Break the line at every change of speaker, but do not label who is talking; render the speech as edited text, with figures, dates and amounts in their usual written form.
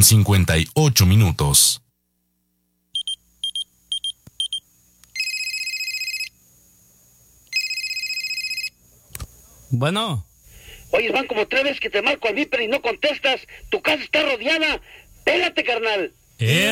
9:58.
Bueno.
Oye, van como 3 veces que te marco al Viper y no contestas. Tu casa está rodeada. Pélate, carnal.